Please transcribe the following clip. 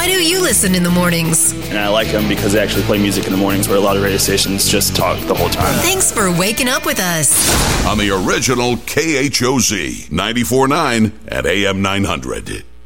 Why do you listen in the mornings? And I like them because they actually play music in the mornings where a lot of radio stations just talk the whole time. Thanks for waking up with us. On the original KHOZ 94.9 at AM 900.